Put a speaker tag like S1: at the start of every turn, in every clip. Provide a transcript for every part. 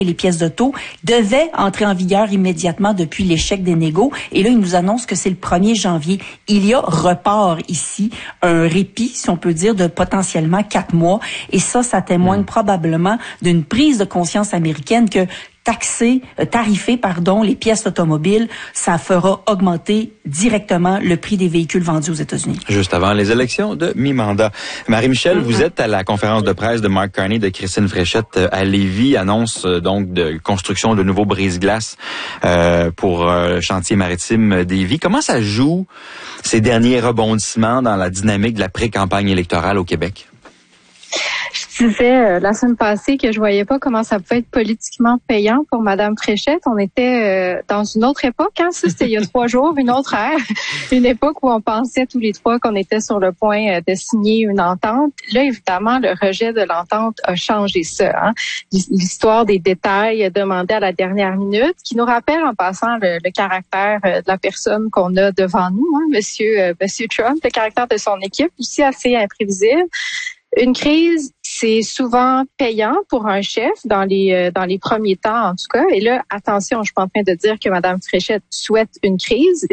S1: les pièces d'auto devaient entrer en vigueur immédiatement depuis l'échec des négos. Et là, il nous annonce que c'est le 1er janvier. Il y a report ici, un répit, si on peut dire, de potentiellement 4 mois. Et ça témoigne probablement d'une prise de conscience américaine que tarifer les pièces automobiles, ça fera augmenter directement le prix des véhicules vendus aux États-Unis.
S2: Juste avant les élections de mi-mandat. Marie-Michel, vous êtes à la conférence de presse de Mark Carney, de Christine Fréchette à Lévis, annonce donc de construction de nouveaux brise-glaces pour le chantier maritime d'Évis. Comment ça joue ces derniers rebondissements dans la dynamique de la pré-campagne électorale au Québec?
S3: Je disais la semaine passée que je voyais pas comment ça pouvait être politiquement payant pour Madame Fréchette. On était dans une autre époque, hein. Ça, c'était il y a 3 jours, une autre ère, une époque où on pensait tous les 3 qu'on était sur le point de signer une entente. Là, évidemment, le rejet de l'entente a changé ça. Hein. L'histoire des détails demandés à la dernière minute, qui nous rappelle en passant le caractère de la personne qu'on a devant nous, hein, Monsieur Trump, le caractère de son équipe, aussi assez imprévisible. Une crise, c'est souvent payant pour un chef dans les premiers temps, en tout cas. Et là, attention, je suis pas en train de dire que Mme Fréchette souhaite une crise.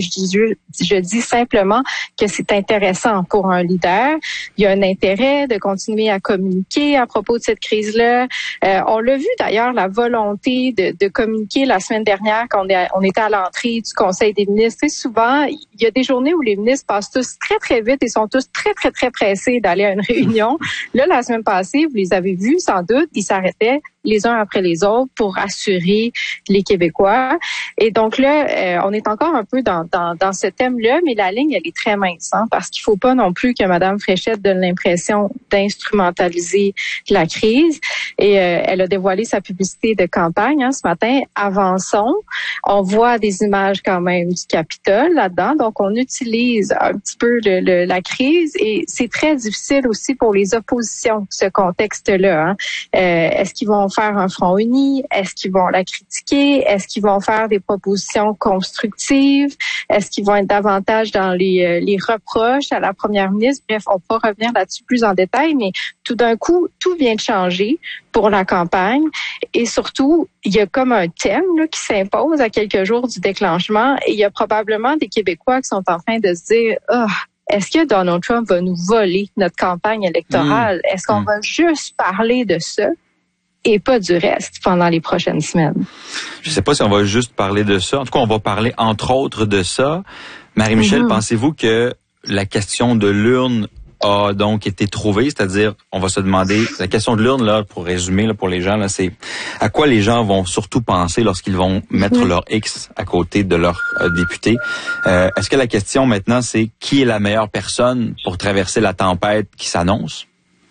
S3: Je dis simplement que c'est intéressant pour un leader. Il y a un intérêt de continuer à communiquer à propos de cette crise-là. On l'a vu d'ailleurs, la volonté de communiquer la semaine dernière quand on était à l'entrée du Conseil des ministres. Et souvent, il y a des journées où les ministres passent tous très, très vite et sont tous très, très, très pressés d'aller à une réunion. Là, la semaine passée, vous les avez vus sans doute, ils s'arrêtaient les uns après les autres pour assurer les Québécois. Et donc là, on est encore un peu dans ce thème-là, mais la ligne, elle est très mince, hein, parce qu'il faut pas non plus que Mme Fréchette donne l'impression d'instrumentaliser la crise. Et elle a dévoilé sa publicité de campagne ce matin. Avançons. On voit des images quand même du Capitole là-dedans. Donc, on utilise un petit peu la crise et c'est très difficile aussi pour les oppositions, ce contexte-là. Hein. Est-ce qu'ils vont faire un front uni? Est-ce qu'ils vont la critiquer? Est-ce qu'ils vont faire des propositions constructives? Est-ce qu'ils vont être davantage dans les reproches à la première ministre? Bref, on va revenir là-dessus plus en détail, mais tout d'un coup, tout vient de changer pour la campagne. Et surtout, il y a comme un thème là, qui s'impose à quelques jours du déclenchement. Et il y a probablement des Québécois qui sont en train de se dire « Ah, est-ce que Donald Trump va nous voler notre campagne électorale? Est-ce qu'on va juste parler de ça et pas du reste pendant les prochaines semaines? »
S2: Je ne sais pas si on va juste parler de ça. En tout cas, on va parler entre autres de ça. Marie-Michel, pensez-vous que la question de l'urne a donc été trouvée? C'est-à-dire, on va se demander, la question de l'urne, là, pour résumer, là, pour les gens, là, c'est à quoi les gens vont surtout penser lorsqu'ils vont mettre leur X à côté de leur député. Est-ce que la question maintenant, c'est qui est la meilleure personne pour traverser la tempête qui s'annonce?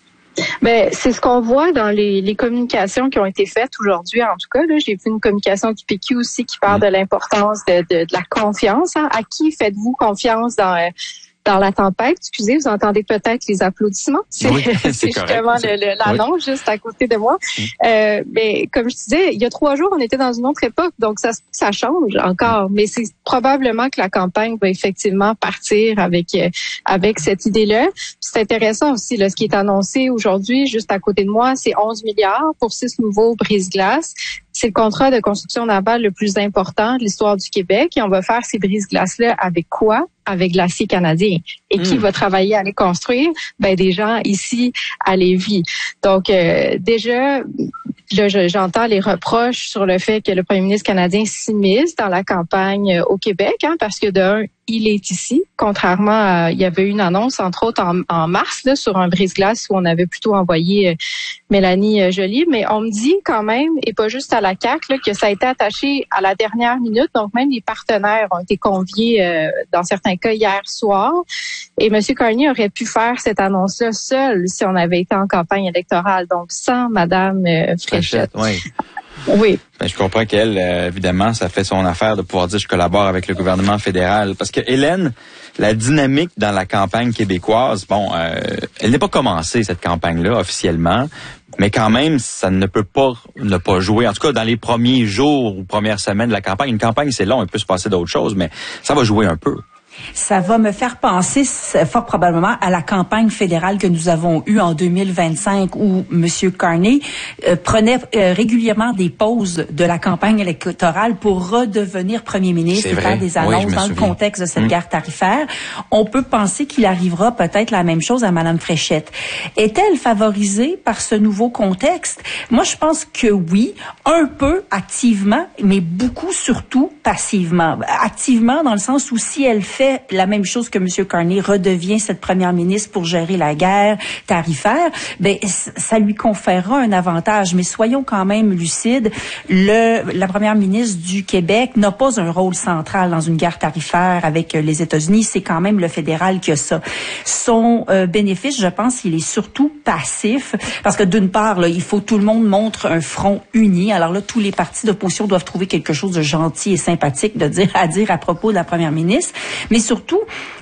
S3: Ben, c'est ce qu'on voit dans les communications qui ont été faites aujourd'hui. En tout cas, là, j'ai vu une communication du PQ aussi qui parle de l'importance de la confiance. Hein. À qui faites-vous confiance dans la tempête? Excusez, vous entendez peut-être les applaudissements. C'est justement l'annonce juste à côté de moi. Mais comme je disais, il y a 3 jours, on était dans une autre époque, donc ça change encore. Mais c'est probablement que la campagne va effectivement partir avec cette idée-là. C'est intéressant aussi, là, ce qui est annoncé aujourd'hui, juste à côté de moi, c'est 11 milliards pour 6 nouveaux brise-glaces. C'est le contrat de construction navale le plus important de l'histoire du Québec. Et on va faire ces brise-glaces-là avec quoi? Avec l'acier canadien. Et qui va travailler à les construire? Ben, des gens ici à Lévis. Donc, déjà, là, j'entends les reproches sur le fait que le premier ministre canadien s'immisce dans la campagne au Québec, hein, parce que d'un, il est ici, contrairement à, il y avait une annonce, entre autres, en mars, là, sur un brise-glace où on avait plutôt envoyé Mélanie Joly, mais on me dit quand même, et pas juste à la CAQ, là, que ça a été attaché à la dernière minute, donc même les partenaires ont été conviés, dans certains cas, hier soir, et M. Carney aurait pu faire cette annonce-là seul si on avait été en campagne électorale, donc sans Mme Fréchette.
S2: Oui.
S3: Oui.
S2: Ben, je comprends qu'elle, évidemment, ça fait son affaire de pouvoir dire je collabore avec le gouvernement fédéral. Parce que Hélène, la dynamique dans la campagne québécoise, elle n'est pas commencée, cette campagne-là, officiellement. Mais quand même, ça ne peut pas ne pas jouer. En tout cas, dans les premiers jours ou premières semaines de la campagne, une campagne, c'est long, il peut se passer d'autres choses, mais ça va jouer un peu.
S1: Ça va me faire penser fort probablement à la campagne fédérale que nous avons eue en 2025 où M. Carney prenait régulièrement des pauses de la campagne électorale pour redevenir premier ministre et faire des annonces dans le contexte de cette guerre tarifaire. On peut penser qu'il arrivera peut-être la même chose à Mme Fréchette. Est-elle favorisée par ce nouveau contexte? Moi, je pense que oui, un peu activement, mais beaucoup surtout passivement. Activement dans le sens où si elle fait la même chose que M. Carney, redevient cette première ministre pour gérer la guerre tarifaire, ben ça lui conférera un avantage. Mais soyons quand même lucides, la première ministre du Québec n'a pas un rôle central dans une guerre tarifaire avec les États-Unis. C'est quand même le fédéral qui a ça. Son bénéfice, je pense, il est surtout passif parce que d'une part, là, il faut tout le monde montre un front uni. Alors là, tous les partis d'opposition doivent trouver quelque chose de gentil et sympathique à dire à propos de la première ministre. Mais surtout,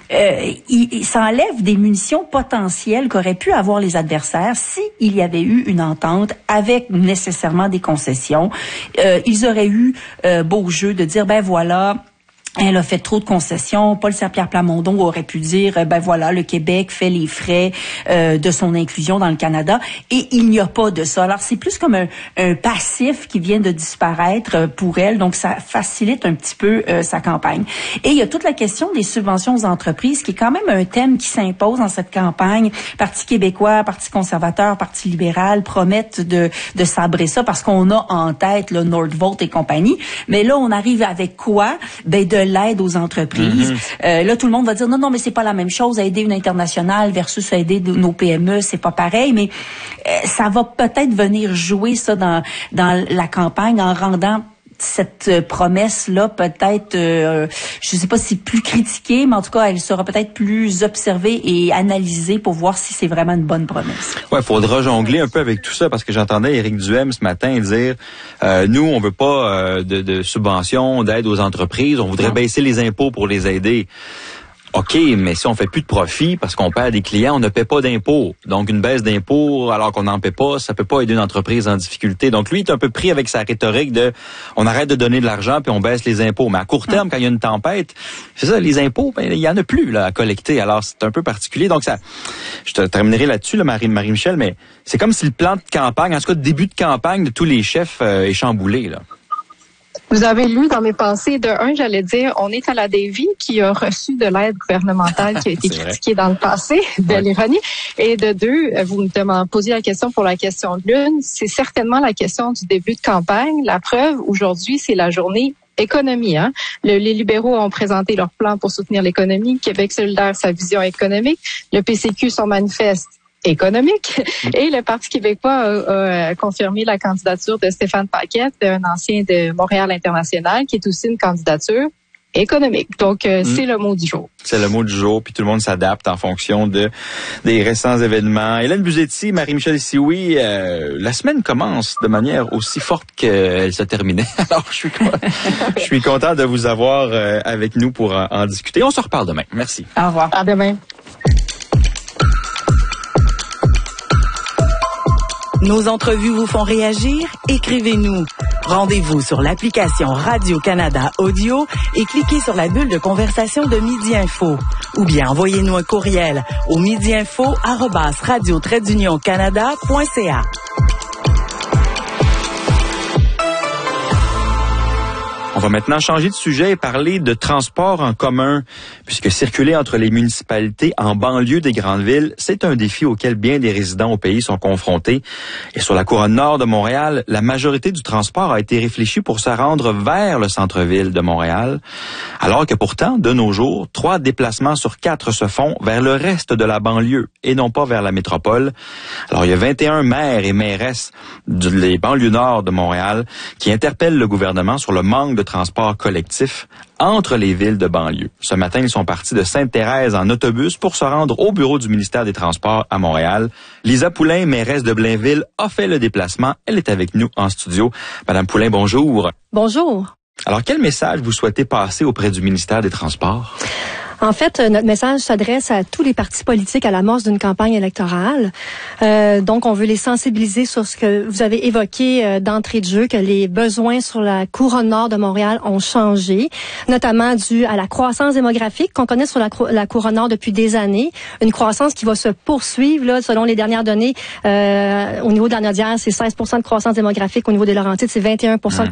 S1: il s'enlève des munitions potentielles qu'auraient pu avoir les adversaires s'il y avait eu une entente avec nécessairement des concessions. Ils auraient eu beau jeu de dire, ben voilà, elle a fait trop de concessions. Paul Saint-Pierre Plamondon aurait pu dire, ben voilà, le Québec fait les frais de son inclusion dans le Canada. Et il n'y a pas de ça. Alors, c'est plus comme un passif qui vient de disparaître pour elle. Donc, ça facilite un petit peu sa campagne. Et il y a toute la question des subventions aux entreprises, qui est quand même un thème qui s'impose dans cette campagne. Parti québécois, Parti conservateur, Parti libéral promettent de sabrer ça parce qu'on a en tête le Nordvolt et compagnie. Mais là, on arrive avec quoi? Ben, de l'aide aux entreprises. Là, tout le monde va dire non, mais c'est pas la même chose, aider une internationale versus aider nos PME, c'est pas pareil, mais ça va peut-être venir jouer ça dans la campagne en rendant cette promesse-là peut-être, je sais pas si plus critiquée, mais en tout cas, elle sera peut-être plus observée et analysée pour voir si c'est vraiment une bonne promesse.
S2: Ouais, faudra jongler un peu avec tout ça parce que j'entendais Éric Duhem ce matin dire nous, on veut pas de subventions, d'aide aux entreprises, on voudrait baisser les impôts pour les aider. OK, mais si on fait plus de profit parce qu'on perd des clients, on ne paie pas d'impôts. Donc, une baisse d'impôts, alors qu'on n'en paie pas, ça peut pas aider une entreprise en difficulté. Donc, lui, il est un peu pris avec sa rhétorique de on arrête de donner de l'argent puis on baisse les impôts. Mais à court terme, quand il y a une tempête, c'est ça, les impôts, ben, il y en a plus là à collecter. Alors, c'est un peu particulier. Donc, ça, je te terminerai là-dessus, là, Marie-Michel, mais c'est comme si le plan de campagne, en tout cas, le début de campagne de tous les chefs est chamboulé, là.
S3: Vous avez lu dans mes pensées, de un, j'allais dire, on est à la Davy qui a reçu de l'aide gouvernementale qui a été critiquée dans le passé, de l'ironie. Et de deux, vous me posiez la question pour la question de l'une, c'est certainement la question du début de campagne. La preuve, aujourd'hui, c'est la journée économie. Hein? Les libéraux ont présenté leur plan pour soutenir l'économie, Québec solidaire, sa vision économique, le PCQ, son manifeste économique. Et le Parti québécois a confirmé la candidature de Stéphane Paquette, un ancien de Montréal International, qui est aussi une candidature économique. Donc, c'est le mot du jour.
S2: C'est le mot du jour, puis tout le monde s'adapte en fonction des récents événements. Hélène Buzzetti, Marie-Michel Sioui, la semaine commence de manière aussi forte qu'elle se terminait. Alors, je suis content de vous avoir avec nous pour en discuter. On se reparle demain. Merci.
S1: Au revoir.
S3: À demain.
S4: Nos entrevues vous font réagir? Écrivez-nous. Rendez-vous sur l'application Radio-Canada Audio et cliquez sur la bulle de conversation de Midi Info. Ou bien envoyez-nous un courriel au midiinfo@radio-canada.ca.
S2: On va maintenant changer de sujet et parler de transport en commun, puisque circuler entre les municipalités en banlieue des grandes villes, c'est un défi auquel bien des résidents au pays sont confrontés. Et sur la couronne nord de Montréal, la majorité du transport a été réfléchie pour se rendre vers le centre-ville de Montréal, alors que pourtant, de nos jours, 3 déplacements sur 4 se font vers le reste de la banlieue et non pas vers la métropole. Alors, il y a 21 maires et mairesses des banlieues nord de Montréal qui interpellent le gouvernement sur le manque de transport collectif entre les villes de banlieue. Ce matin, ils sont partis de Sainte-Thérèse en autobus pour se rendre au bureau du ministère des Transports à Montréal. Lisa Poulain, mairesse de Blainville, a fait le déplacement. Elle est avec nous en studio. Madame Poulain, bonjour.
S5: Bonjour.
S2: Alors, quel message vous souhaitez passer auprès du ministère des Transports?
S5: En fait, notre message s'adresse à tous les partis politiques à l'amorce d'une campagne électorale. Donc, on veut les sensibiliser sur ce que vous avez évoqué d'entrée de jeu, que les besoins sur la couronne nord de Montréal ont changé, notamment dû à la croissance démographique qu'on connaît sur la couronne nord depuis des années. Une croissance qui va se poursuivre, là, selon les dernières données. Au niveau de la Naudière, c'est 16% de croissance démographique. Au niveau des Laurentides, c'est 21% de